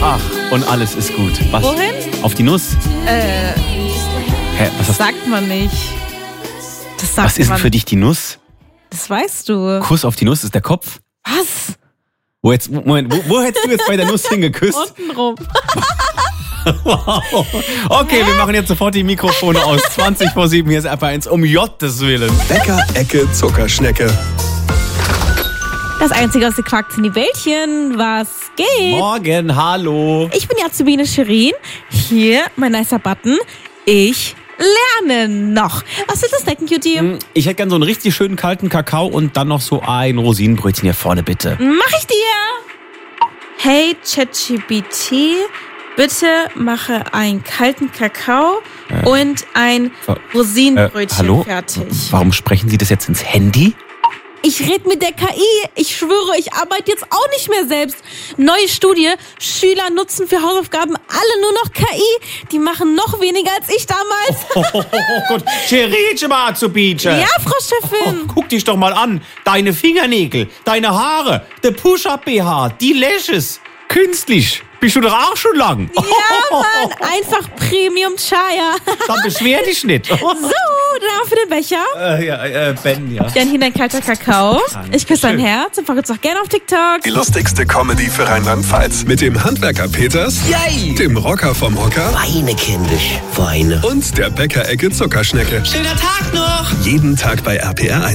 Ach, und alles ist gut. Was? Wohin? Auf die Nuss? Hä, was Das sagt man nicht. Das sagt was ist denn man. für dich die Nuss? Das weißt du. Kuss auf die Nuss ist der Kopf? Was? Wo hättest du jetzt bei der Nuss hingeküsst? Untenrum. Wow. Okay, wir machen jetzt sofort die Mikrofone aus. 20:07, hier ist RP1, um Gottes Willen. Bäcker-Ecke Zuckerschnecke. Das einzige aus gequackt sind die Bällchen. Was geht? Morgen, hallo. Ich bin die Azubine Shirin. Hier, mein nicer Button. Ich lerne noch. Was willst du snacken, Cutie? Ich hätte gern so einen richtig schönen kalten Kakao und dann noch so ein Rosinenbrötchen hier vorne, bitte. Mach ich dir. Hey, ChatGPT, bitte mache einen kalten Kakao und ein Rosinenbrötchen hallo? fertig. Warum sprechen Sie das jetzt ins Handy? Ich rede mit der KI. Ich schwöre, ich arbeite jetzt auch nicht mehr selbst. Neue Studie. Schüler nutzen für Hausaufgaben alle nur noch KI. Die machen noch weniger als ich damals. Oh Gott, Cheritsch mal Azubine. Ja, Frau Chefin. Guck dich doch mal an. Deine Fingernägel, deine Haare, der Push-Up-BH, die Lashes. Künstlich. Bist du doch auch schon lang. Ja, Mann. Einfach Premium Chaya. Dann beschwer dich nicht. So, dann für den Becher. Ben, ja. Dann hier dein kalter Kakao. Ich küsse dein Herz und folge uns auch gerne auf TikTok. Die lustigste Comedy für Rheinland-Pfalz. Mit dem Handwerker Peters, Yay! dem Rocker vom Hocker Weine, kindisch, Weine. und der Bäcker-Ecke Zuckerschnecke. Schöner Tag noch! Jeden Tag bei RPR1.